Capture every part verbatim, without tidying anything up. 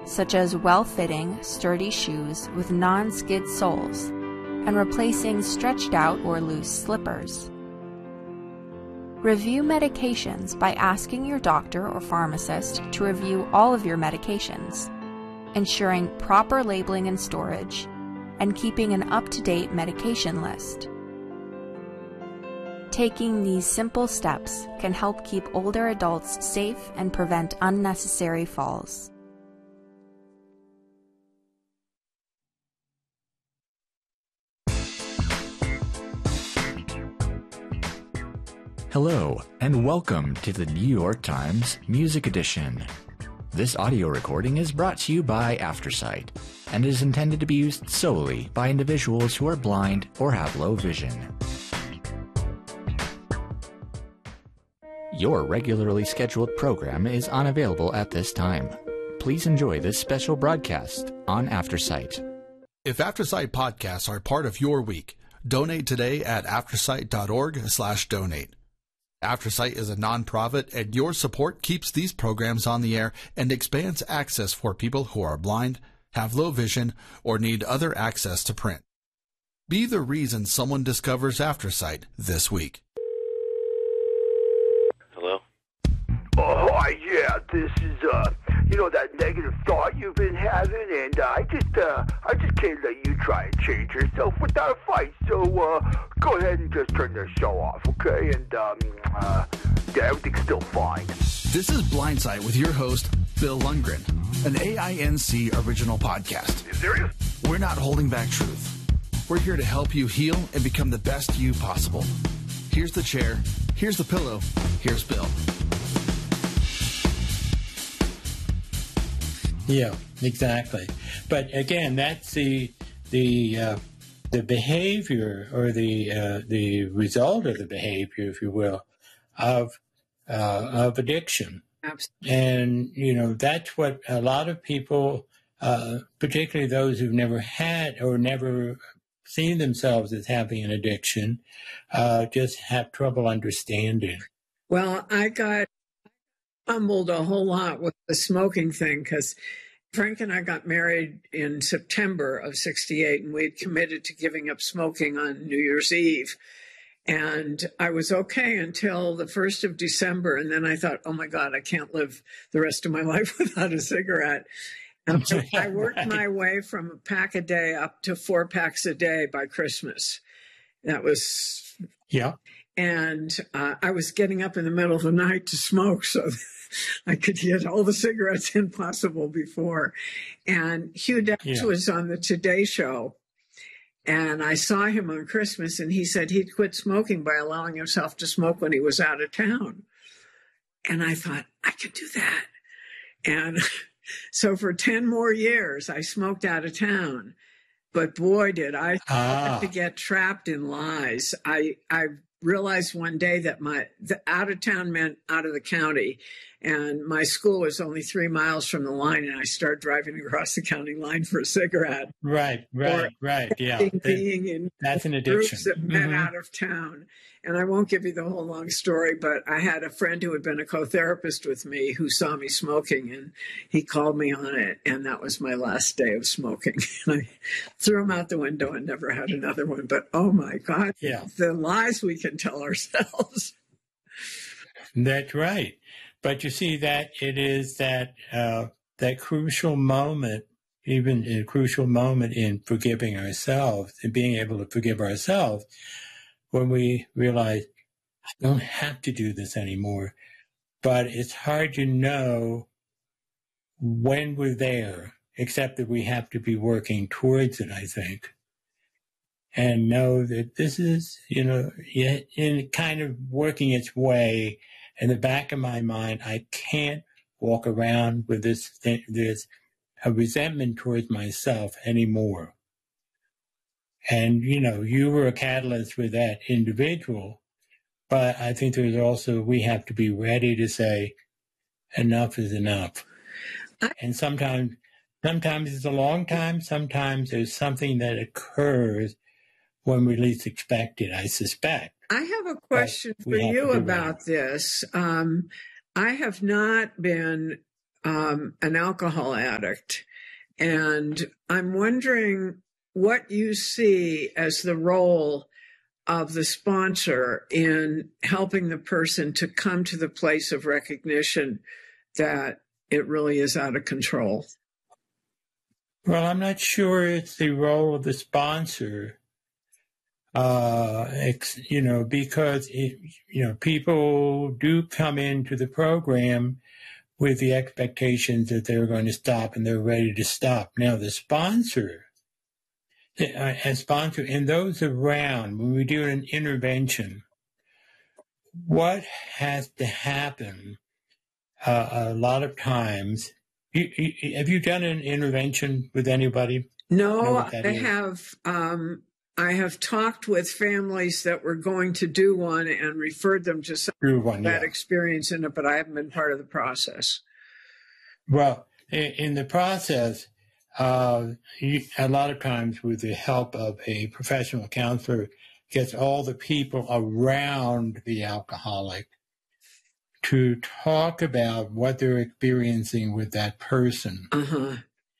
such as well-fitting, sturdy shoes with non-skid soles, and replacing stretched out or loose slippers. Review medications by asking your doctor or pharmacist to review all of your medications, ensuring proper labeling and storage, and keeping an up-to-date medication list. Taking these simple steps can help keep older adults safe and prevent unnecessary falls. Hello, and welcome to the New York Times Music Edition. This audio recording is brought to you by Aftersight, and is intended to be used solely by individuals who are blind or have low vision. Your regularly scheduled program is unavailable at this time. Please enjoy this special broadcast on Aftersight. If Aftersight podcasts are part of your week, donate today at aftersight.org slash donate. Aftersight is a nonprofit, and your support keeps these programs on the air and expands access for people who are blind, have low vision, or need other access to print. Be the reason someone discovers Aftersight this week. Hello? Oh, yeah, this is, uh, you know, that negative thought you've been having, and uh, I just, uh, I just can't let you try and change yourself without a fight, so, uh, go ahead and just turn the show off, okay? And, um, uh, yeah, everything's still fine. This is Blindside with your host, Bill Lundgren, an A I N C original podcast. You serious? We're not holding back truth. We're here to help you heal and become the best you possible. Here's the chair, here's the pillow, here's Bill. Yeah, exactly. But again, that's the the uh, the behavior or the uh, the result of the behavior, if you will, of uh, of addiction. Absolutely. And you know that's what a lot of people, uh, particularly those who've never had or never seen themselves as having an addiction, uh, just have trouble understanding. Well, I got humbled a whole lot with the smoking thing because Frank and I got married in September of sixty-eight, and we'd committed to giving up smoking on New Year's Eve. And I was okay until the first of December. And then I thought, oh, my God, I can't live the rest of my life without a cigarette. And I worked right. my way from a pack a day up to four packs a day by Christmas. That was... Yeah. And uh, I was getting up in the middle of the night to smoke so I could get all the cigarettes in possible before. And Hugh Debs yeah. was on the Today Show. And I saw him on Christmas, and he said he'd quit smoking by allowing himself to smoke when he was out of town. And I thought, I could do that. And so for ten more years, I smoked out of town. But boy, did I ah. have to get trapped in lies. I, I realized one day that my the out of town meant out of the county, and my school was only three miles from the line, and I started driving across the county line for a cigarette. Right, right, or right. Yeah, being, being in that's an addiction. Groups that met mm-hmm. out of town. And I won't give you the whole long story, but I had a friend who had been a co-therapist with me who saw me smoking, and he called me on it, and that was my last day of smoking. I threw him out the window and never had another one. But oh my God, yeah. the lies we can tell ourselves. That's right. But you see that it is that uh, that crucial moment, even a crucial moment in forgiving ourselves and being able to forgive ourselves, when we realize, I don't have to do this anymore. But it's hard to know when we're there, except that we have to be working towards it, I think. And know that this is, you know, in kind of working its way in the back of my mind. I can't walk around with this, this a resentment towards myself anymore. And, you know, you were a catalyst with that individual, but I think there's also, we have to be ready to say, enough is enough. And sometimes, sometimes it's a long time. Sometimes there's something that occurs when we least expect it, I suspect. I have a question for you about this. Um, I have not been um, an alcohol addict. And I'm wondering what you see as the role of the sponsor in helping the person to come to the place of recognition that it really is out of control. Well, I'm not sure it's the role of the sponsor, uh, you know, because, it, you know, people do come into the program with the expectations that they're going to stop and they're ready to stop. Now, the sponsor, a sponsor and those around, when we do an intervention, what has to happen uh, a lot of times? You, you, have you done an intervention with anybody? No, I is? have. Um, I have talked with families that were going to do one and referred them to some one, bad yeah. experience in it, but I haven't been part of the process. Well, in, in the process, uh, you, a lot of times with the help of a professional counselor, gets all the people around the alcoholic to talk about what they're experiencing with that person, uh-huh.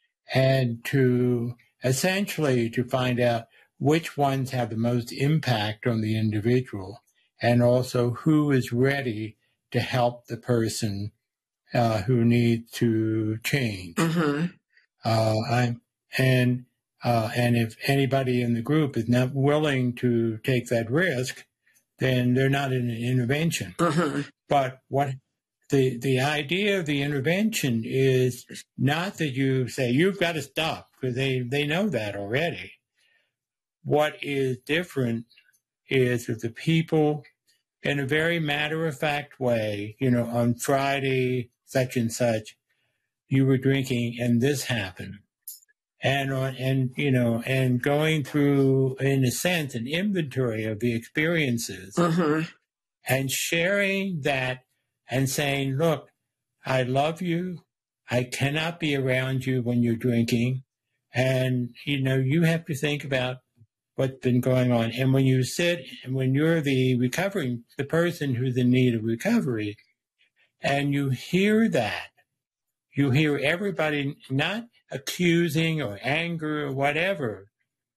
and to essentially to find out which ones have the most impact on the individual, and also who is ready to help the person uh, who needs to change. Uh-huh. Uh, I'm, and uh, and if anybody in the group is not willing to take that risk, then they're not in an intervention. Uh-huh. But what the the idea of the intervention is not that you say you've got to stop, because they, they know that already. What is different is that the people, in a very matter-of-fact way, you know, on Friday, such and such, you were drinking and this happened. And, on, and you know, and going through, in a sense, an inventory of the experiences, uh-huh. and sharing that and saying, look, I love you. I cannot be around you when you're drinking. And, you know, you have to think about what's been going on. And when you sit, and when you're the recovering, the person who's in need of recovery, and you hear that, you hear everybody not accusing or anger or whatever,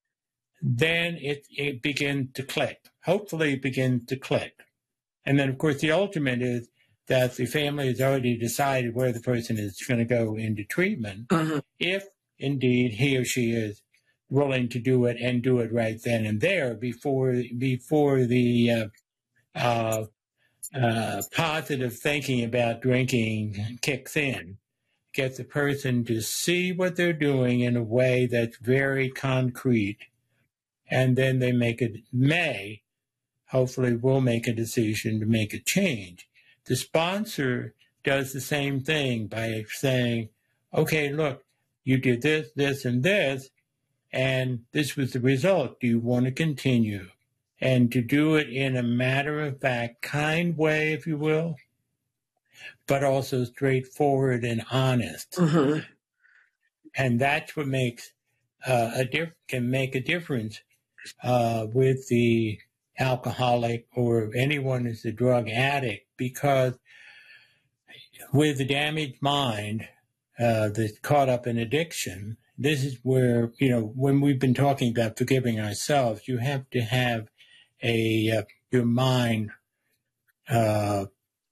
then it, it begins to click. Hopefully it begins to click. And then, of course, the ultimate is that the family has already decided where the person is going to go into treatment, uh-huh. if indeed he or she is willing to do it and do it right then and there before before the uh, uh, uh, positive thinking about drinking kicks in. Get the person to see what they're doing in a way that's very concrete, and then they make it, may, hopefully will make a decision to make a change. The sponsor does the same thing by saying, okay, look, you did this, this, and this, and this was the result. Do you want to continue? And to do it in a matter-of-fact, kind way, if you will, but also straightforward and honest. Uh-huh. And that's what makes uh, a diff- can make a difference uh, with the alcoholic or anyone who's a drug addict, because with the damaged mind uh, that's caught up in addiction, this is where, you know, when we've been talking about forgiving ourselves, you have to have a uh, your mind uh,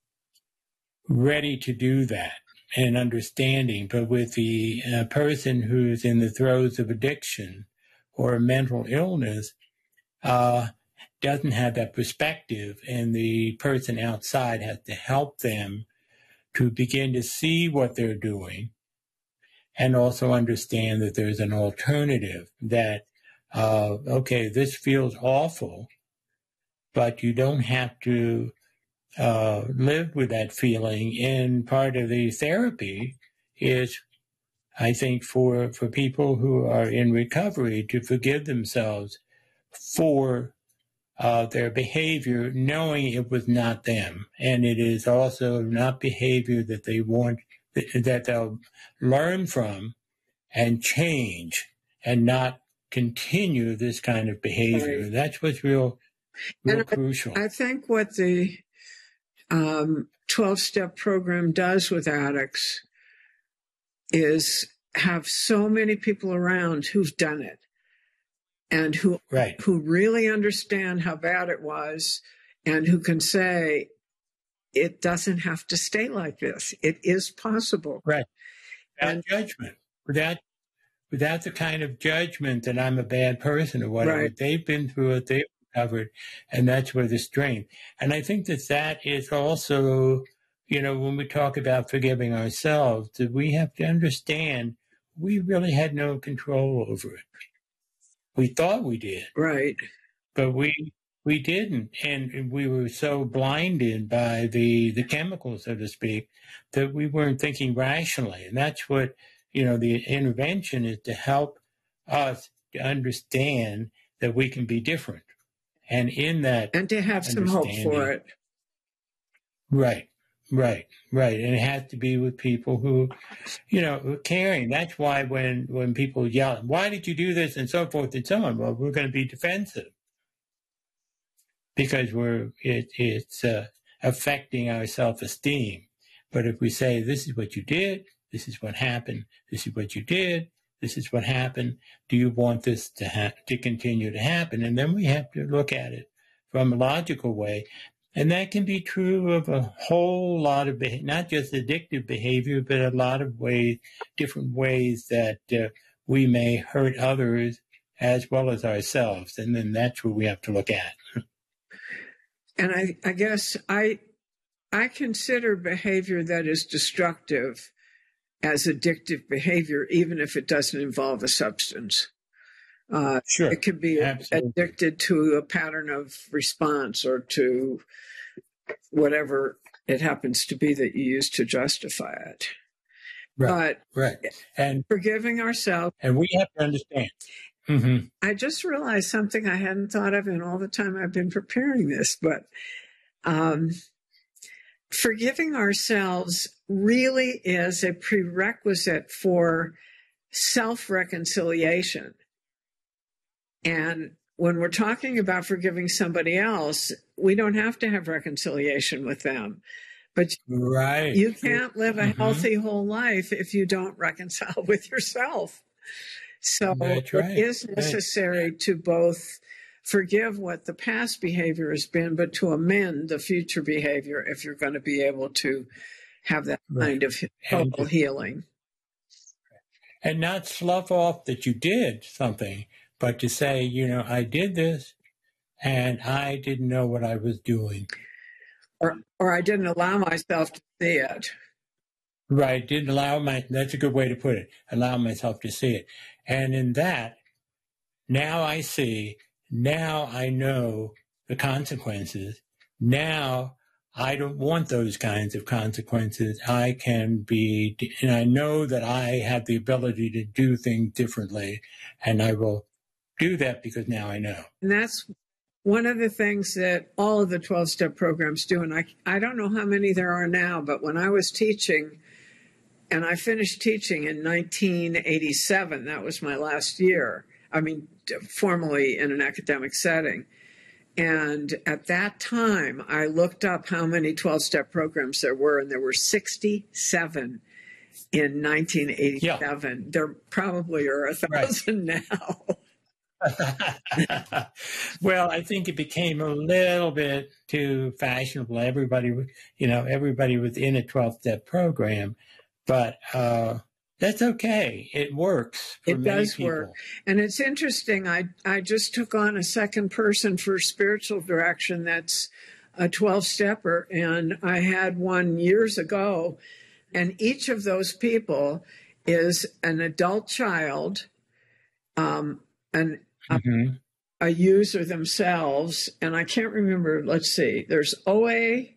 ready to do that and understanding. But with the uh, person who's in the throes of addiction or a mental illness, uh, doesn't have that perspective, and the person outside has to help them to begin to see what they're doing and also understand that there's an alternative, that, uh, okay, this feels awful, but you don't have to uh, live with that feeling. And part of the therapy is, I think, for, for people who are in recovery to forgive themselves for uh, their behavior, knowing it was not them. And it is also not behavior that they want, that they'll learn from and change and not continue this kind of behavior. Right. That's what's real, real and crucial. I, I think what the um, twelve-step program does with addicts is have so many people around who've done it and who Right. who really understand how bad it was and who can say it doesn't have to stay like this. It is possible. Right. Without And- judgment. Without without the kind of judgment that I'm a bad person or whatever. Right. They've been through it, they've recovered, and that's where the strength. And I think that that is also, you know, when we talk about forgiving ourselves, that we have to understand we really had no control over it. We thought we did, Right. but we we didn't, and we were so blinded by the the chemicals, so to speak, that we weren't thinking rationally. And that's what, you know, the intervention is, to help us to understand that we can be different, and in that, And to have some hope for it. right, right, right, and it has to be with people who, you know, who are caring. That's why when when people yell, "Why did you do this?" and so forth and so on, well, we're going to be defensive because we're it, it's uh, affecting our self-esteem. But if we say, "This is what you did, this is what happened, this is what you did, this is what happened. Do you want this to ha- to continue to happen?" And then we have to look at it from a logical way. And that can be true of a whole lot of, beha- not just addictive behavior, but a lot of ways, different ways that uh, we may hurt others as well as ourselves. And then that's what we have to look at. And I, I guess I I consider behavior that is destructive as addictive behavior, even if it doesn't involve a substance. Uh, Sure. It could be Absolutely. addicted to a pattern of response or to whatever it happens to be that you use to justify it. Right. But Right. And forgiving ourselves, and we have to understand. Mm-hmm. I just realized something I hadn't thought of in all the time I've been preparing this, but um, forgiving ourselves really is a prerequisite for self-reconciliation. And when we're talking about forgiving somebody else, we don't have to have reconciliation with them. But Right. you can't live a Mhm. healthy whole life if you don't reconcile with yourself. So That's right. it is Right. necessary to both forgive what the past behavior has been, but to amend the future behavior if you're going to be able to have that Right. kind of And- total healing. And not slough off that you did something, but to say, you know, I did this and I didn't know what I was doing. Or, or I didn't allow myself to see it. Right. Didn't allow my, that's a good way to put it, allow myself to see it. And in that, now I see, now I know the consequences. Now I don't want those kinds of consequences. I can be, and I know that I have the ability to do things differently, and I will do that because now I know. And that's one of the things that all of the twelve-step programs do. And I, I don't know how many there are now, but when I was teaching, and I finished teaching in nineteen eighty-seven, that was my last year, I mean, formally in an academic setting. And at that time, I looked up how many twelve-step programs there were, and there were sixty-seven in nineteen eighty-seven. Yeah. There probably are a thousand right. now. Well, I think it became a little bit too fashionable. Everybody, you know, everybody was in a twelve-step program, but uh, that's okay. It works for it many does people. work. And it's interesting. I, I just took on a second person for spiritual direction that's a twelve-stepper, and I had one years ago, and each of those people is an adult child, um, an Mm-hmm. a, a user themselves, and I can't remember. Let's see. There's O A.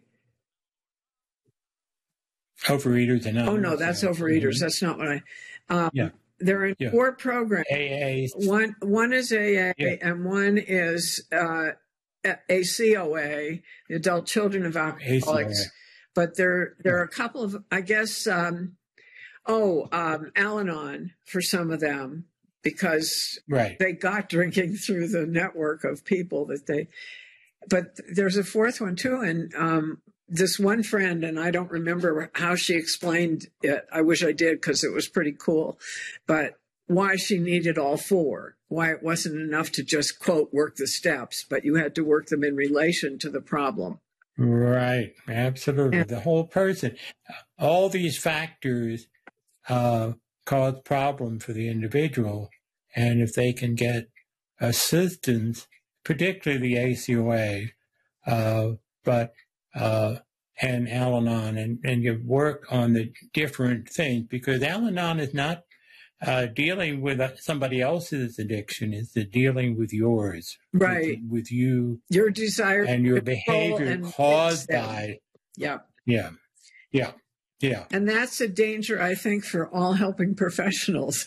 Overeaters and Oh no, that's Overeaters. Mm-hmm. That's not what I. Um, yeah. They're in yeah. four programs. A A. One one is A A, yeah. and one is uh, A C O A, the Adult Children of Alcoholics. A C O A. But there there are a couple of, I guess. Um, oh, um, Al-Anon for some of them. Because right. they got drinking through the network of people that they, but there's a fourth one too. And um, this one friend, and I don't remember how she explained it. I wish I did because it was pretty cool. But why she needed all four, why it wasn't enough to just, quote, work the steps, but you had to work them in relation to the problem. Right. Absolutely. And the whole person, all these factors uh, cause problem for the individual. And if they can get assistance, particularly the A C O A, uh, but uh, and Al-Anon, and, and you work on the different things, because Al-Anon is not uh, dealing with somebody else's addiction, it's the dealing with yours, right? With, with you, your desire and your behavior and caused by, yeah, yeah, yeah, yeah. And that's a danger, I think, for all helping professionals.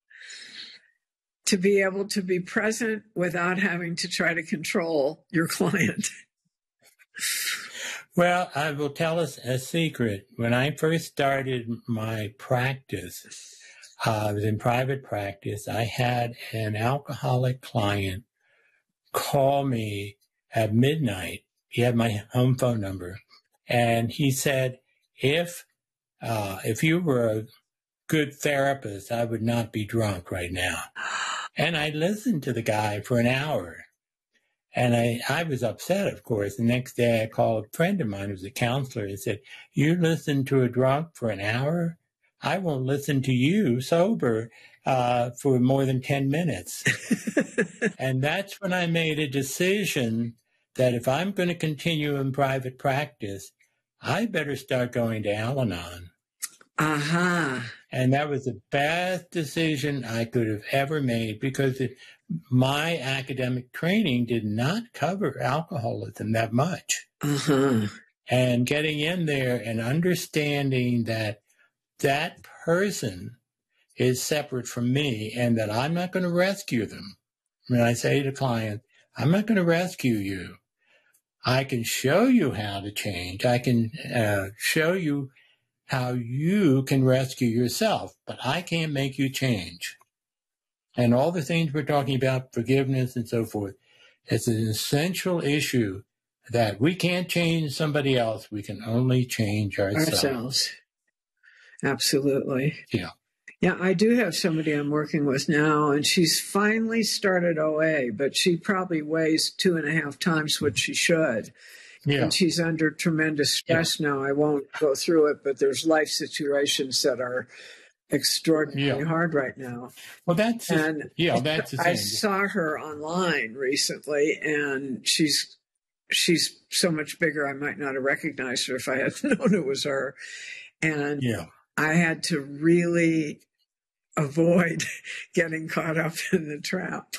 To be able to be present without having to try to control your client. Well, I will tell us a secret. When I first started my practice, uh, I was in private practice. I had an alcoholic client call me at midnight. He had my home phone number. And he said, if uh, if you were a good therapist, I would not be drunk right now. And I listened to the guy for an hour. And I, I was upset, of course. The next day I called a friend of mine who was a counselor and said, you listened to a drunk for an hour? I won't listen to you sober uh, for more than ten minutes. And that's when I made a decision that if I'm going to continue in private practice, I better start going to Al-Anon. Aha. Uh-huh. And that was the best decision I could have ever made, because it, my academic training did not cover alcoholism that much. Uh-huh. And getting in there and understanding that that person is separate from me and that I'm not going to rescue them. When I say to clients, I'm not going to rescue you. I can show you how to change. I can uh, show you how you can rescue yourself, but I can't make you change. And all the things we're talking about, forgiveness and so forth, it's an essential issue that we can't change somebody else. We can only change ourselves. Ourselves. Absolutely. Yeah. Yeah, I do have somebody I'm working with now, and she's finally started O A, but she probably weighs two and a half times what she should. Yeah. And she's under tremendous stress yeah. now. I won't go through it, but there's life situations that are extraordinarily yeah. hard right now. Well, that's and yeah, that's the I saw her online recently, and she's she's so much bigger. I might not have recognized her if I had known it was her. And yeah. I had to really avoid getting caught up in the trap.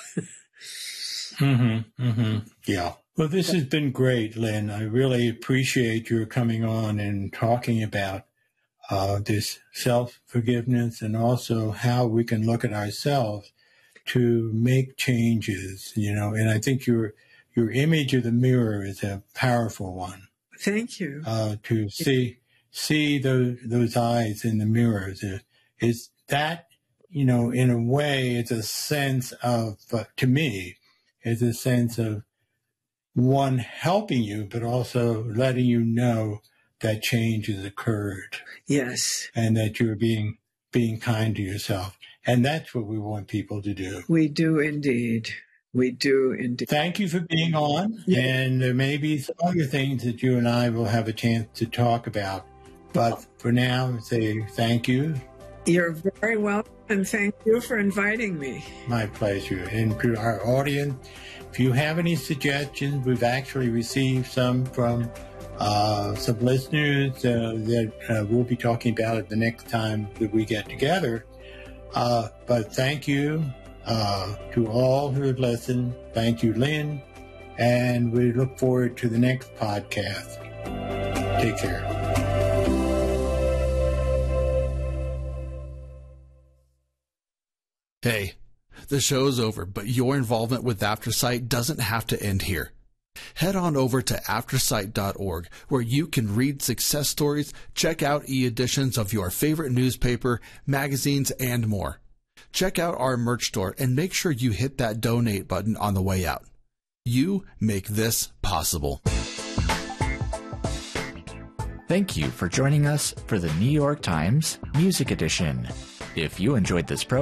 mm-hmm. Mm-hmm. Yeah. Well, this has been great, Lynn. I really appreciate your coming on and talking about uh, this self-forgiveness and also how we can look at ourselves to make changes, you know. And I think your your image of the mirror is a powerful one. Thank you. Uh, to see see those those eyes in the mirror. Is that, you know, in a way, it's a sense of, uh, to me, it's a sense of one helping you, but also letting you know that change has occurred. Yes. And that you're being being kind to yourself. And that's what we want people to do. We do indeed. We do indeed. Thank you for being on. Yeah. And there may be some other things that you and I will have a chance to talk about. But for now, say thank you. You're very welcome. And thank you for inviting me. My pleasure. And to our audience, if you have any suggestions, we've actually received some from uh, some listeners uh, that uh, we'll be talking about it the next time that we get together. Uh, but thank you uh, to all who have listened. Thank you, Lynn. And we look forward to the next podcast. Take care. Hey, the show's over, but your involvement with AfterSight doesn't have to end here. Head on over to aftersight dot org, where you can read success stories, check out e-editions of your favorite newspaper, magazines, and more. Check out our merch store and make sure you hit that donate button on the way out. You make this possible. Thank you for joining us for the New York Times Music Edition. If you enjoyed this program,